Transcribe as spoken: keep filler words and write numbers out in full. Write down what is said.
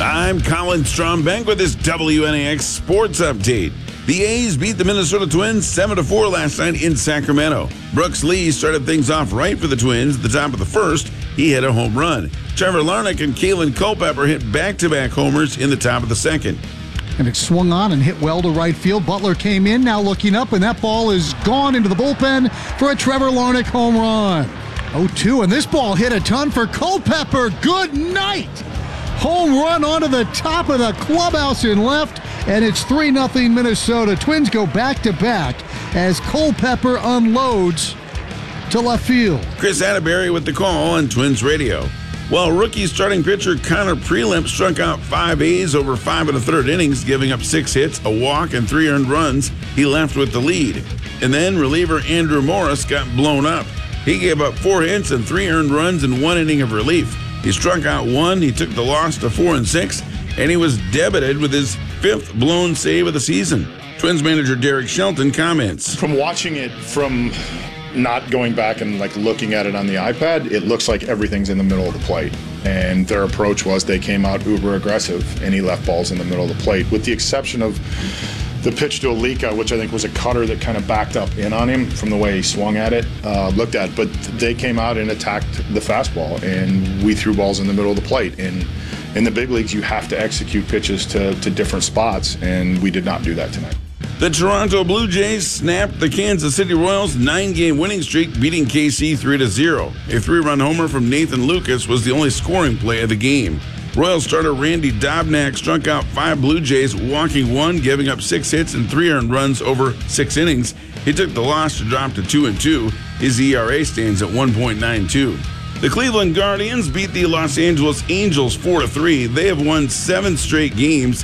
I'm Colin Strombank with this W N A X Sports Update. The A's beat the Minnesota Twins seven to four last night in Sacramento. Brooks Lee started things off right for the Twins at the top of the first. He hit a home run. Trevor Larnach and Kalen Culpepper hit back-to-back homers in the top of the second. And it swung on and hit well to right field. Butler came in, now looking up, and that ball is gone into the bullpen for a Trevor Larnach home run. oh two, and this ball hit a ton for Culpepper. Good night! Home run onto the top of the clubhouse in left, and it's three nothing Minnesota. Twins go back-to-back as Culpepper unloads to left field. Chris Atterbury with the call on Twins Radio. While rookie starting pitcher Connor Prelimp struck out five A's over five and a third innings, giving up six hits, a walk, and three earned runs, he left with the lead. And then reliever Andrew Morris got blown up. He gave up four hits and three earned runs in one inning of relief. He struck out one, he took the loss to four and six, and he was debited with his fifth blown save of the season. Twins manager Derek Shelton comments. From watching it from not going back and like looking at it on the iPad, it looks like everything's in the middle of the plate. And their approach was they came out uber aggressive, and he left balls in the middle of the plate, with the exception of the pitch to Alika, which I think was a cutter that kind of backed up in on him from the way he swung at it, uh, looked at. But they came out and attacked the fastball, and we threw balls in the middle of the plate. And in the big leagues, you have to execute pitches to, to different spots, and we did not do that tonight. The Toronto Blue Jays snapped the Kansas City Royals' nine-game winning streak, beating K C three to zero. A three-run homer from Nathan Lucas was the only scoring play of the game. Royals starter Randy Dobnak struck out five Blue Jays, walking one, giving up six hits and three earned runs over six innings. He took the loss to drop to two and two. His E R A stands at one point nine two. The Cleveland Guardians beat the Los Angeles Angels four to three. They have won seven straight games